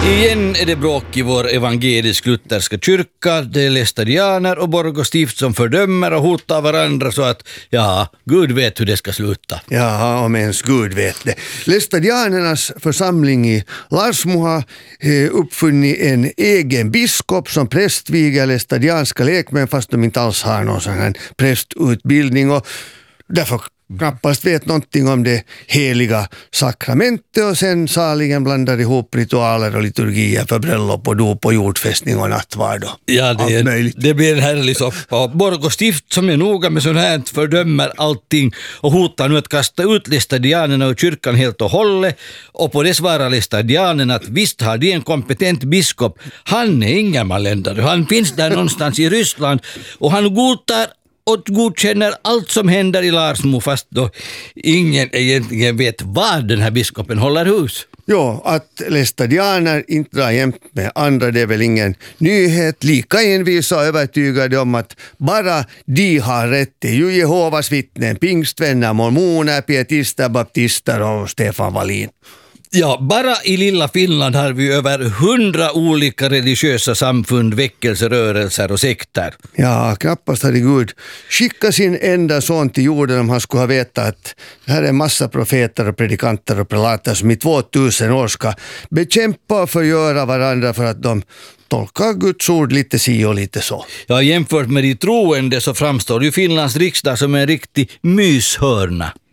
Igen är det bråk i vår evangelisk-lutherska kyrka. Det är lästadianer och Borgå stift som fördömer och hotar varandra så att, ja, Gud vet hur det ska sluta. Ja, om ens Gud vet det. Lästadianernas församling i Larsmo har uppfunnit en egen biskop som prästviger lästadianska lekmän fast de inte alls har någon sån här prästutbildning och därför knappast vet någonting om det heliga sakramentet och sen saligen blandar ihop ritualer och liturgier för bröllop och dop och jordfästning och nattvard och Ja, det blir en härlig soppa. Borgå stift som är noga med sånt här fördömer allting och hotar nu att kasta ut lästadianerna ur kyrkan helt och hållet, och på det svarar lästadianerna att visst har de en kompetent biskop. Han är ingen malländare, han finns där någonstans i Ryssland och han godkänner allt som händer i Larsmo fast då ingen egentligen vet var den här biskopen håller hus. Ja, att lästadianer inte drar jämt med andra, det är väl ingen nyhet. Lika envisa och övertygade om att bara de har rätt. Det är ju Jehovas vittnen, pingstvänner, mormoner, pietister, baptister och Stefan Wallin. Ja, bara i lilla Finland har vi över 100 olika religiösa samfund, väckelserörelser och sekter. Ja, knappast hade Gud skickat sin enda son till jorden om han skulle ha vetat att det här är en massa profeter och predikanter och prelater som i 2000 år ska bekämpa och förgöra varandra för att de tolkar Guds ord lite si och lite så. Ja, jämfört med de troende så framstår ju Finlands riksdag som en riktig myshörna.